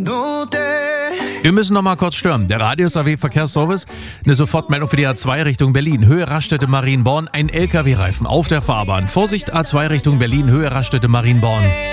Wir müssen noch mal kurz stören. Der Radius AW Verkehrsservice, eine Sofortmeldung für die A2 Richtung Berlin. Höhe Raststätte Marienborn, ein LKW-Reifen auf der Fahrbahn. Vorsicht A2 Richtung Berlin, Höhe Raststätte Marienborn.